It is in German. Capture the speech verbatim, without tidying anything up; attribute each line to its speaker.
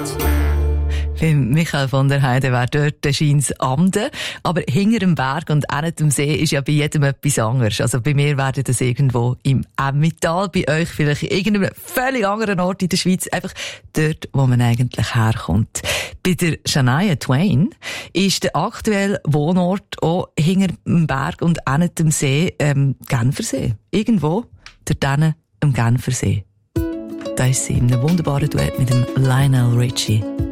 Speaker 1: Bei Michael von der Heide wäre dort scheint's Amden. Aber hinter dem Berg und auch dem See ist ja bei jedem etwas anderes. Also bei mir wäre das irgendwo im Emmental, bei euch vielleicht in irgendeinem völlig anderen Ort in der Schweiz. Einfach dort, wo man eigentlich herkommt. Bei der Shania Twain ist der aktuelle Wohnort auch hinter dem Berg und auch dem See, ähm, Genfersee. Irgendwo dort hinten am Genfersee. Da ist sie in einem wunderbaren Duett mit dem Lionel Richie.